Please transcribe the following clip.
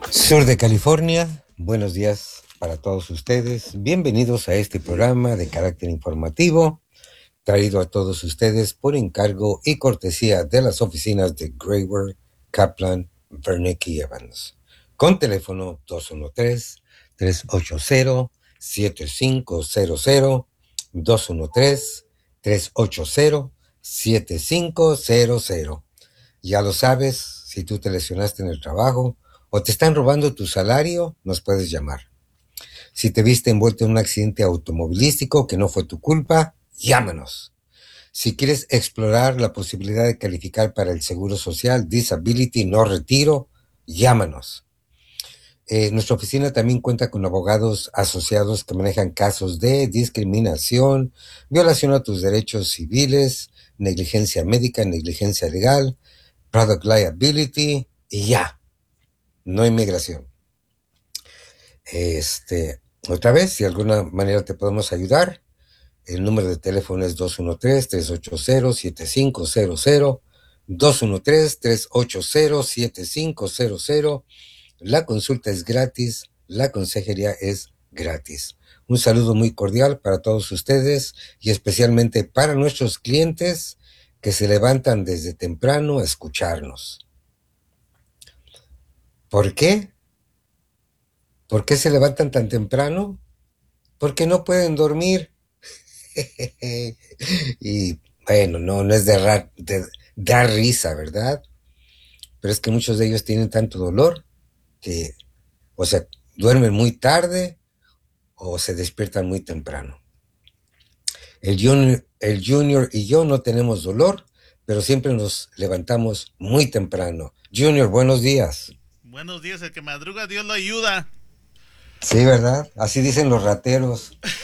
Sur de California, buenos días para todos ustedes. Bienvenidos a este programa de carácter informativo, traído a todos ustedes por encargo y cortesía de las oficinas de Graver, Kaplan, Wernick y Evans, con teléfono 213-380-7500, 213-380-7500. Ya lo sabes, si tú te lesionaste en el trabajo o te están robando tu salario, nos puedes llamar. Si te viste envuelto en un accidente automovilístico que no fue tu culpa, llámanos. Si quieres explorar la posibilidad de calificar para el Seguro Social, Disability, no retiro, llámanos. Nuestra oficina también cuenta con abogados asociados que manejan casos de discriminación, violación a tus derechos civiles, negligencia médica, negligencia legal, product liability y ya, no inmigración. Otra vez, si de alguna manera te podemos ayudar, el número de teléfono es 213-380-7500, 213-380-7500. La consulta es gratis, la consejería es gratis. Un saludo muy cordial para todos ustedes y especialmente para nuestros clientes que se levantan desde temprano a escucharnos. ¿Por qué? ¿Por qué se levantan tan temprano? Porque no pueden dormir. Y bueno, no es de dar risa, ¿verdad? Pero es que muchos de ellos tienen tanto dolor que, o sea, duermen muy tarde o se despiertan muy temprano. El junior y yo no tenemos dolor, pero siempre nos levantamos muy temprano. Junior, buenos días. Buenos días, el que madruga, Dios lo ayuda. Sí, ¿verdad? Así dicen los rateros.